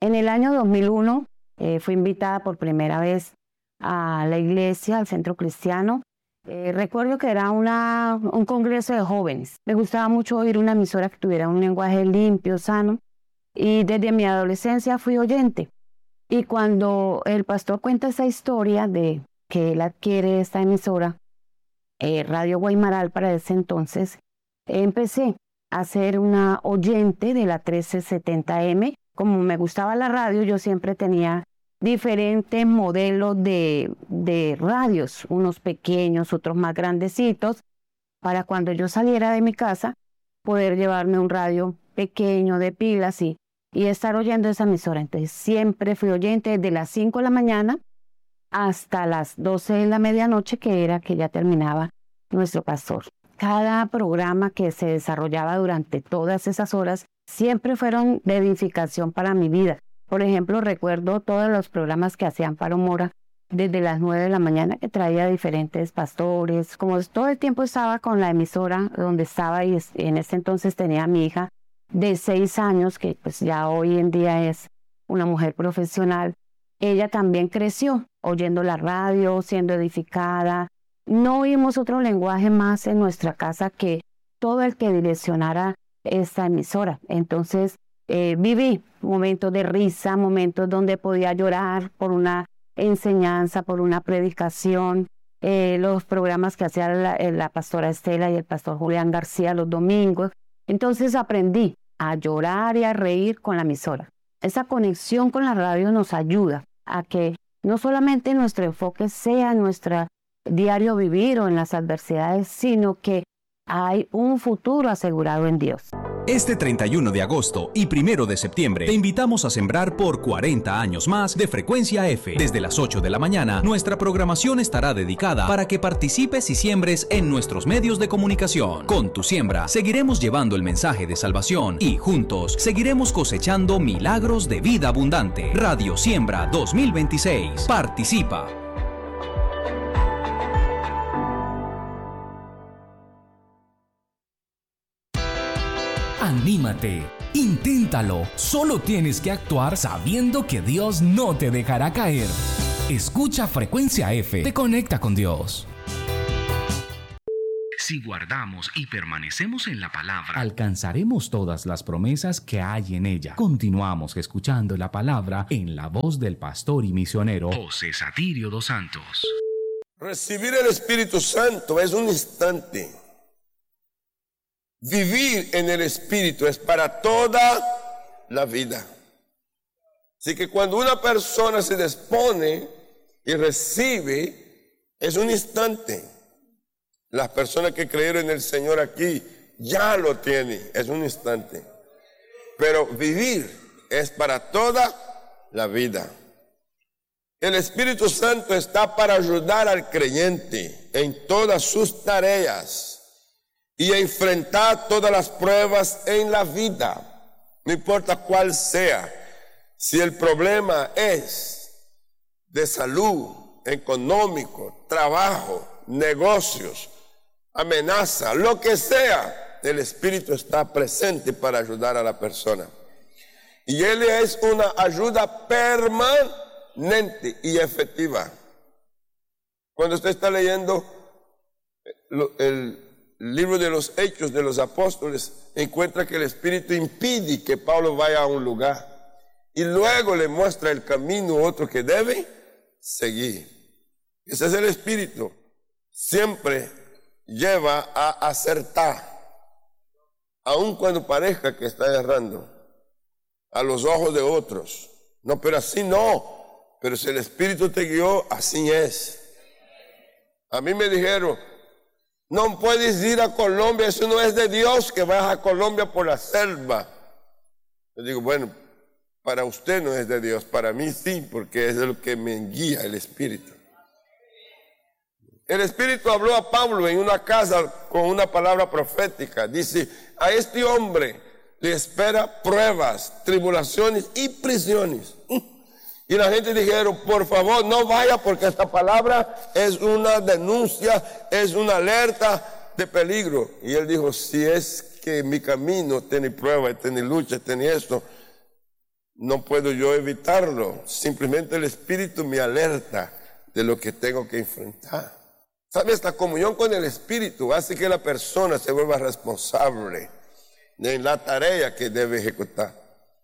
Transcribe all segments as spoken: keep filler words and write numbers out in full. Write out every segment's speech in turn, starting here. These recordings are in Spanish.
En el año dos mil uno eh, fui invitada por primera vez a la iglesia, al centro cristiano. Eh, recuerdo que era una, un congreso de jóvenes. Me gustaba mucho oír una emisora que tuviera un lenguaje limpio, sano. Y desde mi adolescencia fui oyente. Y cuando el pastor cuenta esa historia de que él adquiere esta emisora, eh, Radio Guaymaral para ese entonces, empecé a ser una oyente de la trece setenta eme. Como me gustaba la radio, yo siempre tenía diferentes modelos de, de radios, unos pequeños, otros más grandecitos, para cuando yo saliera de mi casa, poder llevarme un radio pequeño de pilas y, y estar oyendo esa emisora. Entonces siempre fui oyente desde las cinco de la mañana hasta las doce de la medianoche, que era que ya terminaba nuestro pastor. Cada programa que se desarrollaba durante todas esas horas siempre fueron de edificación para mi vida. Por ejemplo, recuerdo todos los programas que hacían Amparo Mora desde las nueve de la mañana, que traía diferentes pastores. Como todo el tiempo estaba con la emisora donde estaba, y en ese entonces tenía a mi hija de seis años, que pues ya hoy en día es una mujer profesional. Ella también creció oyendo la radio, siendo edificada. No oímos otro lenguaje más en nuestra casa que todo el que direccionara esta emisora. Entonces eh, viví momentos de risa, momentos donde podía llorar por una enseñanza, por una predicación, eh, los programas que hacía la, la pastora Estela y el pastor Julián García los domingos. Entonces aprendí a llorar y a reír con la emisora. Esa conexión con la radio nos ayuda a que no solamente nuestro enfoque sea nuestro diario vivir o en las adversidades, sino que hay un futuro asegurado en Dios. Este treinta y uno de agosto y primero de septiembre te invitamos a sembrar por cuarenta años más de Frecuencia F. Desde las ocho de la mañana, nuestra programación estará dedicada para que participes y siembres en nuestros medios de comunicación. Con tu siembra, seguiremos llevando el mensaje de salvación y juntos seguiremos cosechando milagros de vida abundante. Radio Siembra dos mil veintiséis. Participa. Anímate, inténtalo, solo tienes que actuar sabiendo que Dios no te dejará caer. Escucha Frecuencia F, te conecta con Dios. Si guardamos y permanecemos en la palabra, alcanzaremos todas las promesas que hay en ella. Continuamos escuchando la palabra en la voz del pastor y misionero José Satirio dos Santos. Recibir el Espíritu Santo es un instante. Vivir en el Espíritu es para toda la vida. Así que cuando una persona se dispone y recibe, es un instante. Las personas que creyeron en el Señor aquí ya lo tienen, es un instante. Pero vivir es para toda la vida. El Espíritu Santo está para ayudar al creyente en todas sus tareas y a enfrentar todas las pruebas en la vida, no importa cuál sea. Si el problema es de salud, económico, trabajo, negocios, amenaza, lo que sea, el Espíritu está presente para ayudar a la persona. Y Él es una ayuda permanente y efectiva. Cuando usted está leyendo el El libro de los Hechos de los Apóstoles, encuentra que el Espíritu impide que Pablo vaya a un lugar y luego le muestra el camino a otro que debe seguir. Ese es el Espíritu. Siempre lleva a acertar, aun cuando parezca que está errando, a los ojos de otros. No, pero así no. Pero si el Espíritu te guió, así es. A mí me dijeron, no puedes ir a Colombia, eso no es de Dios que vayas a Colombia por la selva. Yo digo, bueno, para usted no es de Dios, para mí sí, porque es lo que me guía el Espíritu. El Espíritu habló a Pablo en una casa con una palabra profética. Dice, a este hombre le espera pruebas, tribulaciones y prisiones. Y la gente dijeron, por favor, no vaya porque esta palabra es una denuncia, es una alerta de peligro. Y él dijo, si es que mi camino tiene prueba, tiene lucha, tiene esto, no puedo yo evitarlo. Simplemente el Espíritu me alerta de lo que tengo que enfrentar. ¿Sabe? Esta comunión con el Espíritu hace que la persona se vuelva responsable en la tarea que debe ejecutar.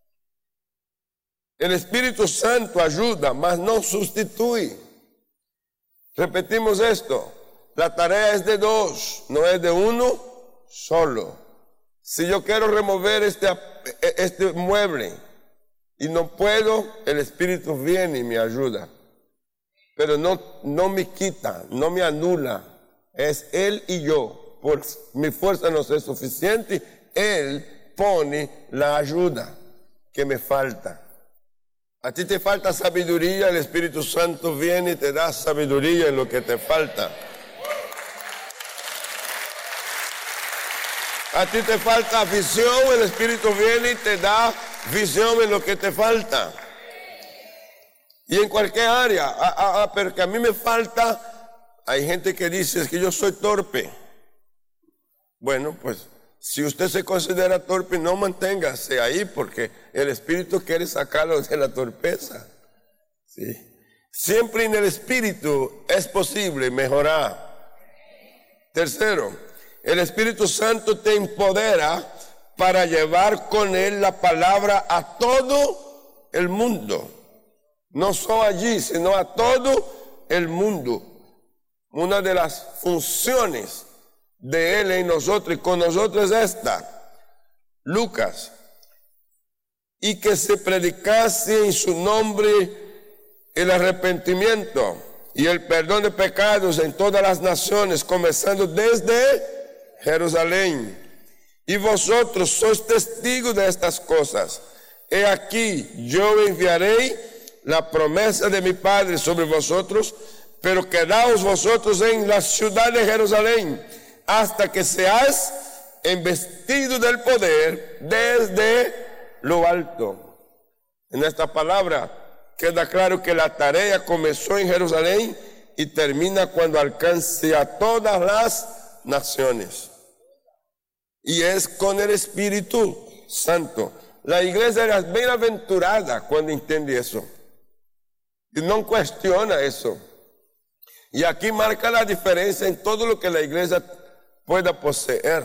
El Espíritu Santo ayuda, mas no sustituye. Repetimos esto. La tarea es de dos, no es de uno solo. Si yo quiero remover este, este mueble y no puedo, el Espíritu viene y me ayuda. Pero no, no me quita, no me anula. Es Él y yo. Por mi fuerza no es suficiente. Él pone la ayuda que me falta. A ti te falta sabiduría, el Espíritu Santo viene y te da sabiduría en lo que te falta. A ti te falta visión, el Espíritu viene y te da visión en lo que te falta. Y en cualquier área, ah, ah, ah, pero que a mí me falta, hay gente que dice es que yo soy torpe. Bueno, pues si usted se considera torpe, no manténgase ahí porque el Espíritu quiere sacarlo de la torpeza. ¿Sí? Siempre en el Espíritu es posible mejorar. Tercero, el Espíritu Santo te empodera para llevar con Él la palabra a todo el mundo. No solo allí, sino a todo el mundo. Una de las funciones de Él en nosotros y con nosotros es esta. Lucas. Y que se predicase en su nombre el arrepentimiento y el perdón de pecados en todas las naciones, comenzando desde Jerusalén. Y vosotros sois testigos de estas cosas. He aquí, yo enviaré la promesa de mi Padre sobre vosotros, pero quedaos vosotros en la ciudad de Jerusalén, hasta que seáis investidos del poder desde lo alto. En esta palabra queda claro que la tarea comenzó en Jerusalén y termina cuando alcance a todas las naciones. Y es con el Espíritu Santo. La iglesia es bienaventurada cuando entiende eso. Y no cuestiona eso. Y aquí marca la diferencia en todo lo que la iglesia pueda poseer.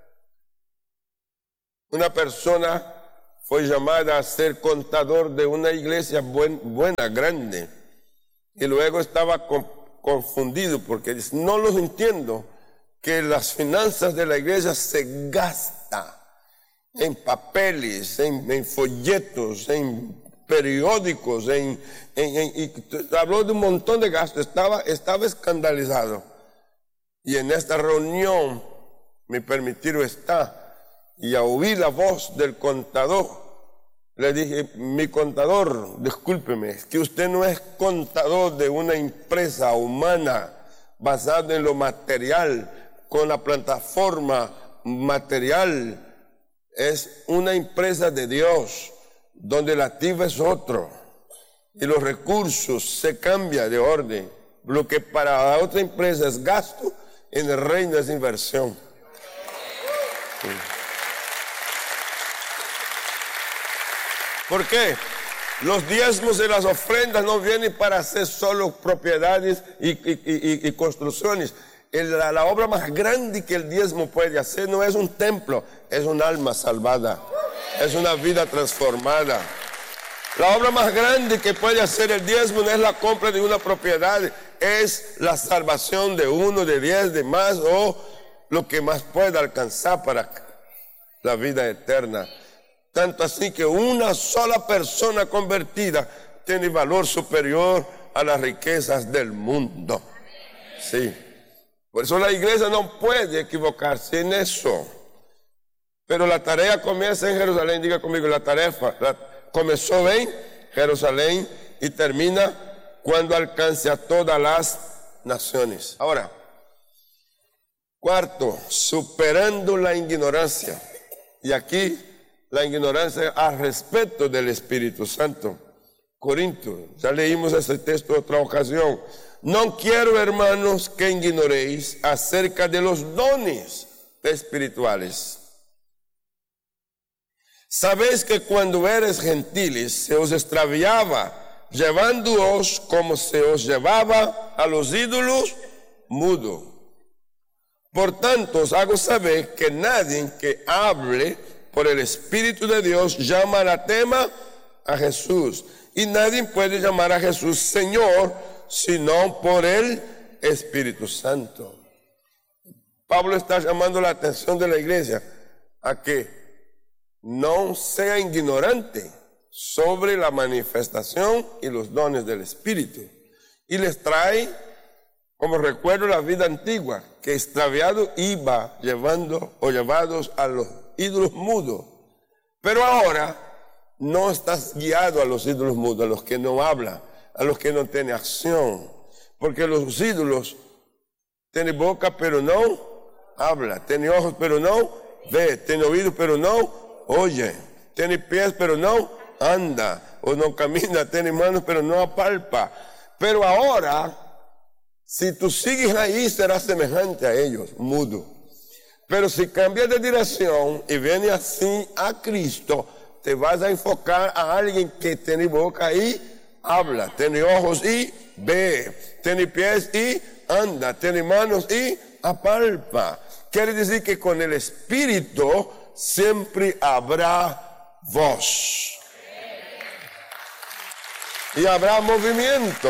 Una persona fue llamada a ser contador de una iglesia buen, buena, grande. Y luego estaba con, confundido porque dice, no los entiendo, que las finanzas de la iglesia se gastan en papeles, en, en folletos, en periódicos, en, en, en, y habló de un montón de gastos. Estaba, estaba escandalizado. Y en esta reunión me permitieron estar y a oír la voz del contador. Le dije, mi contador, discúlpeme, es que usted no es contador de una empresa humana basada en lo material, con la plataforma material. Es una empresa de Dios, donde el activo es otro y los recursos se cambian de orden. Lo que para la otra empresa es gasto, en el reino es inversión. Sí. ¿Por qué? Los diezmos y las ofrendas no vienen para hacer solo propiedades y, y, y, y construcciones. El, la, la obra más grande que el diezmo puede hacer no es un templo, es un alma salvada. Es una vida transformada. La obra más grande que puede hacer el diezmo no es la compra de una propiedad, es la salvación de uno, de diez, de más, o lo que más pueda alcanzar para la vida eterna. Tanto así que una sola persona convertida tiene valor superior a las riquezas del mundo. Sí. Por eso la iglesia no puede equivocarse en eso. Pero la tarea comienza en Jerusalén. Diga conmigo, la tarea la, comenzó en Jerusalén y termina cuando alcance a todas las naciones. Ahora, cuarto, superando la ignorancia. Y aquí la ignorancia al respecto del Espíritu Santo. Corintios, ya leímos ese texto en otra ocasión. No quiero, hermanos, que ignoréis acerca de los dones espirituales, Sabéis que cuando eres gentiles se os extraviaba, llevándoos como se os llevaba a los ídolos mudos. Por tanto, os hago saber que nadie que hable por el Espíritu de Dios llama anatema a Jesús. Y nadie puede llamar a Jesús Señor, sino por el Espíritu Santo. Pablo está llamando la atención de la iglesia a que no sea ignorante sobre la manifestación y los dones del Espíritu. Y les trae como recuerdo la vida antigua, que extraviado iba llevando o llevados a los ídolos mudos. Pero ahora no estás guiado a los ídolos mudos, a los que no hablan, a los que no tienen acción. Porque los ídolos tienen boca pero no habla, tienen ojos pero no ve, tienen oídos pero no oye, tiene pies pero no anda, o no camina, tiene manos pero no apalpa. Pero ahora, si tú sigues ahí, serás semejante a ellos, mudo. Pero si cambias de dirección y vienes así a Cristo, te vas a enfocar a alguien que tiene boca y habla, tiene ojos y ve, tiene pies y anda, tiene manos y apalpa. Quiere decir que con el Espíritu siempre habrá voz. Y habrá movimiento.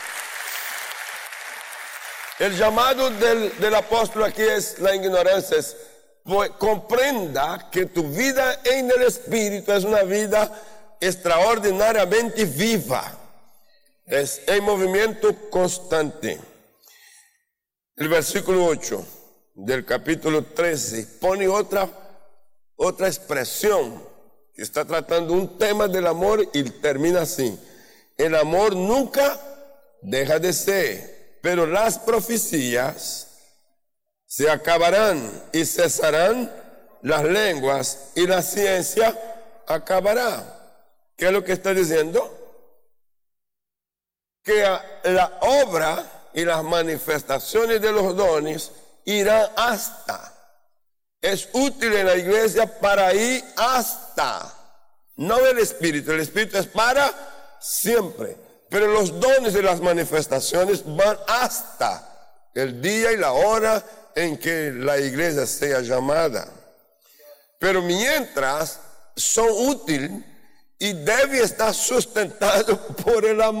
El llamado del, del apóstol aquí es la ignorancia. Es, pues, comprenda que tu vida en el Espíritu es una vida extraordinariamente viva. Es en movimiento constante. El versículo ocho del capítulo trece pone otra, otra expresión que está tratando un tema del amor y termina así. El amor nunca deja de ser, pero las profecías se acabarán y cesarán las lenguas y la ciencia acabará. ¿Qué es lo que está diciendo? Que la obra y las manifestaciones de los dones irán hasta. Es útil en la iglesia para ir hasta. No el Espíritu, el Espíritu es para siempre. Pero los dones y las manifestaciones van hasta el día y la hora en que la iglesia sea llamada. Pero mientras son útiles y debe estar sustentado por el amor.